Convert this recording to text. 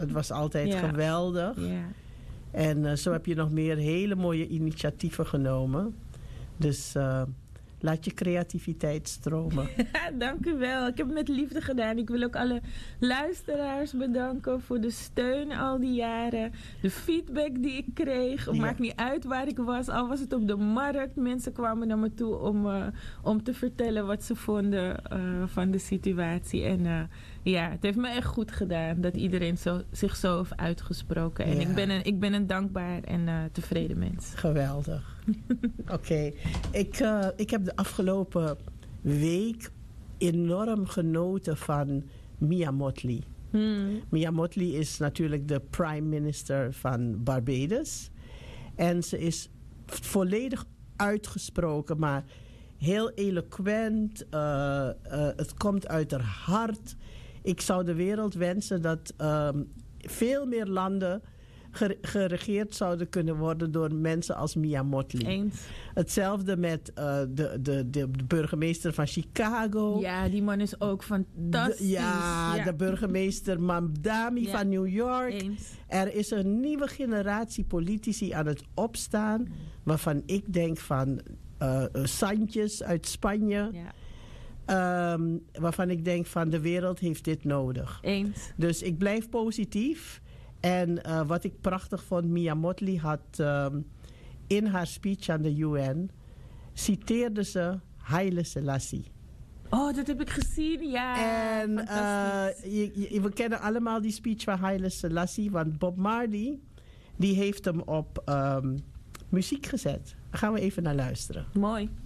Het was altijd geweldig. Ja. En zo heb je nog meer hele mooie initiatieven genomen. Dus laat je creativiteit stromen. Dank u wel. Ik heb het met liefde gedaan. Ik wil ook alle luisteraars bedanken voor de steun al die jaren. De feedback die ik kreeg. Het maakt niet uit waar ik was. Al was het op de markt. Mensen kwamen naar me toe om te vertellen wat ze vonden van de situatie. En het heeft me echt goed gedaan dat iedereen zich zo heeft uitgesproken. En ik ben een dankbaar en tevreden mens. Geweldig. Oké. Ik heb de afgelopen week enorm genoten van Mia Mottley. Mia Mottley is natuurlijk de prime minister van Barbados. En ze is volledig uitgesproken, maar heel eloquent. Het komt uit haar hart. Ik zou de wereld wensen dat veel meer landen geregeerd zouden kunnen worden door mensen als Mia Mottley. Eens. Hetzelfde met de burgemeester van Chicago. Ja, die man is ook fantastisch. De burgemeester Mamdani van New York. Eens. Er is een nieuwe generatie politici aan het opstaan, waarvan ik denk van Sánchez uit Spanje. Ja. Waarvan ik denk van de wereld heeft dit nodig. Eens. Dus ik blijf positief. En wat ik prachtig vond, Mia Mottley had in haar speech aan de UN, citeerde ze Haile Selassie. Oh, dat heb ik gezien, ja. En we kennen allemaal die speech van Haile Selassie, want Bob Marley, die heeft hem op muziek gezet. Daar gaan we even naar luisteren. Mooi.